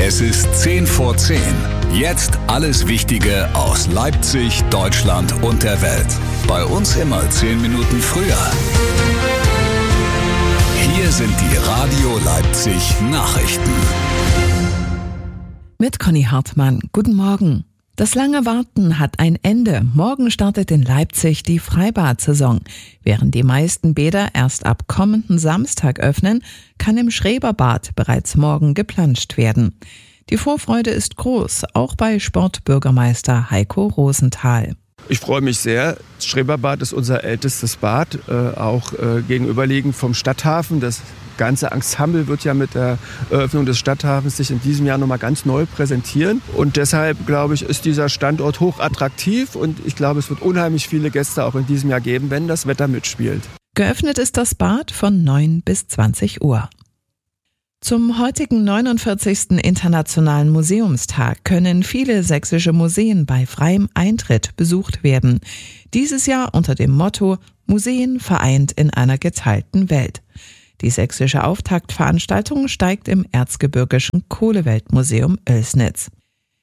Es ist 10 vor 10. Jetzt alles Wichtige aus Leipzig, Deutschland und der Welt. Bei uns immer 10 Minuten früher. Hier sind die Radio Leipzig Nachrichten. Mit Conny Hartmann. Guten Morgen. Das lange Warten hat ein Ende. Morgen startet in Leipzig die Freibad-Saison. Während die meisten Bäder erst ab kommenden Samstag öffnen, kann im Schreberbad bereits morgen geplanscht werden. Die Vorfreude ist groß, auch bei Sportbürgermeister Heiko Rosenthal. Ich freue mich sehr. Das Schreberbad ist unser ältestes Bad, auch gegenüberliegend vom Stadthafen. Das ganze Ensemble wird ja mit der Eröffnung des Stadthafens sich in diesem Jahr nochmal ganz neu präsentieren. Und deshalb, glaube ich, ist dieser Standort hochattraktiv und ich glaube, es wird unheimlich viele Gäste auch in diesem Jahr geben, wenn das Wetter mitspielt. Geöffnet ist das Bad von 9 bis 20 Uhr. Zum heutigen 49. Internationalen Museumstag können viele sächsische Museen bei freiem Eintritt besucht werden. Dieses Jahr unter dem Motto Museen vereint in einer geteilten Welt. Die sächsische Auftaktveranstaltung steigt im Erzgebirgischen Kohleweltmuseum Oelsnitz.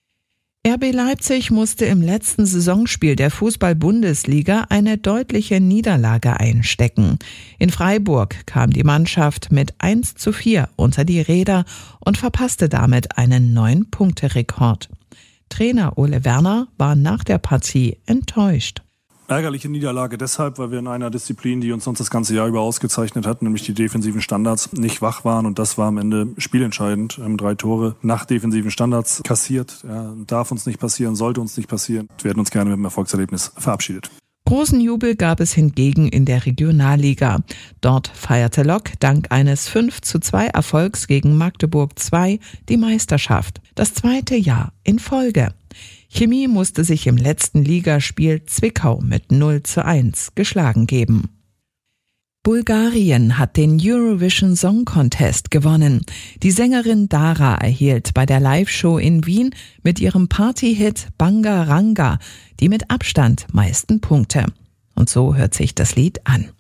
RB Leipzig musste im letzten Saisonspiel der Fußball-Bundesliga eine deutliche Niederlage einstecken. In Freiburg kam die Mannschaft mit 1:4 unter die Räder und verpasste damit einen 9-Punkte-Rekord. Trainer Ole Werner war nach der Partie enttäuscht. Ärgerliche Niederlage deshalb, weil wir in einer Disziplin, die uns sonst das ganze Jahr über ausgezeichnet hat, nämlich die defensiven Standards, nicht wach waren. Und das war am Ende spielentscheidend. 3 Tore nach defensiven Standards kassiert. Ja, darf uns nicht passieren, sollte uns nicht passieren. Wir hätten uns gerne mit dem Erfolgserlebnis verabschiedet. Großen Jubel gab es hingegen in der Regionalliga. Dort feierte Lok dank eines 5:2 Erfolgs gegen Magdeburg 2 die Meisterschaft. Das 2. Jahr in Folge. Chemie musste sich im letzten Ligaspiel Zwickau mit 0:1 geschlagen geben. Bulgarien hat den Eurovision Song Contest gewonnen. Die Sängerin Dara erhielt bei der Live-Show in Wien mit ihrem Party-Hit Banga Ranga die mit Abstand meisten Punkte. Und so hört sich das Lied an.